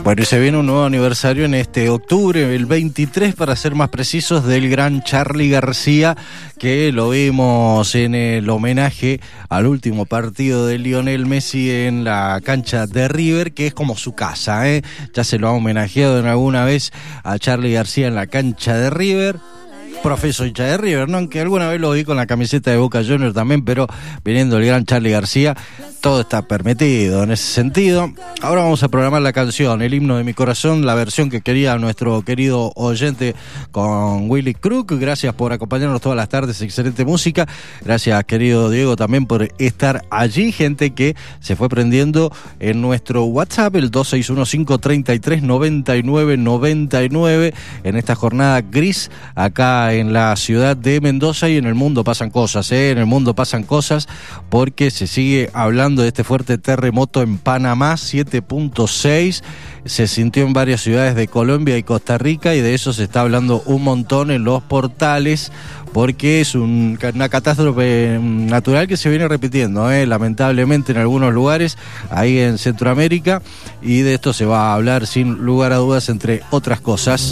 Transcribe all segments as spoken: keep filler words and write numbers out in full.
Bueno, y se viene un nuevo aniversario en este octubre, el veintitrés para ser más precisos, del gran Charly García, que lo vimos en el homenaje al último partido de Lionel Messi en la cancha de River, que es como su casa, ¿eh? Ya se lo ha homenajeado en alguna vez a Charly García en la cancha de River. Profeso hincha de River, ¿no? Aunque alguna vez lo vi con la camiseta de Boca Juniors también, pero viniendo el gran Charly García, todo está permitido en ese sentido. Ahora vamos a programar la canción, el himno de mi corazón, la versión que quería nuestro querido oyente con Willy Crook. Gracias por acompañarnos todas las tardes, excelente música. Gracias, querido Diego, también por estar allí. Gente que se fue prendiendo en nuestro WhatsApp, el dos seis uno cinco tres tres nueve nueve nueve nueve, en esta jornada gris acá en la ciudad de Mendoza. Y en el mundo pasan cosas, ¿eh? En el mundo pasan cosas porque se sigue hablando de este fuerte terremoto en Panamá, siete punto seis. Se sintió en varias ciudades de Colombia y Costa Rica, y de eso se está hablando un montón en los portales, porque es un, una catástrofe natural que se viene repitiendo, ¿eh? lamentablemente en algunos lugares ahí en Centroamérica, y de esto se va a hablar sin lugar a dudas, entre otras cosas.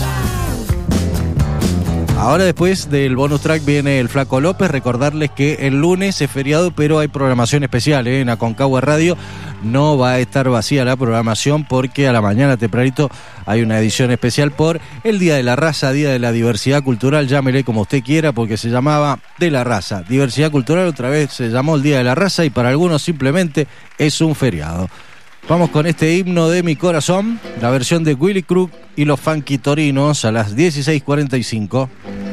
Ahora, después del bonus track, viene el Flaco López. Recordarles que el lunes es feriado, pero hay programación especial, ¿eh? En Aconcagua Radio no va a estar vacía la programación, porque a la mañana tempranito hay una edición especial por el Día de la Raza, Día de la Diversidad Cultural, llámele como usted quiera, porque se llamaba de la raza. Diversidad cultural otra vez se llamó el Día de la Raza, y para algunos simplemente es un feriado. Vamos con este himno de mi corazón, la versión de Willy Crook y los Funky Torinos, a las dieciséis cuarenta y cinco.